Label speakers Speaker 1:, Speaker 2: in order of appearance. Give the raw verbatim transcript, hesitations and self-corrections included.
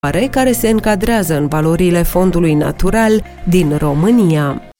Speaker 1: care se încadrează în valorile fondului natural din România.